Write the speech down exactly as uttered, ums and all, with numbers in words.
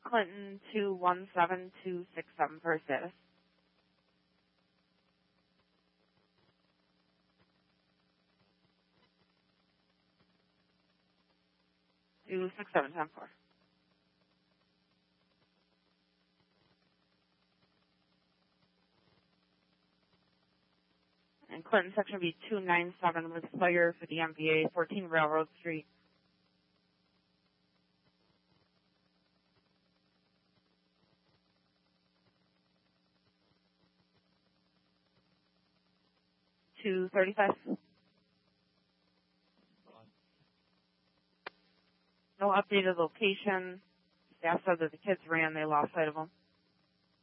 Clinton two one seven two six seven for status. two six seven ten four. And Clinton section B two nine seven with fire for the M V A, fourteen Railroad Street. two thirty-five. No updated location. Staff said that the kids ran. They lost sight of them.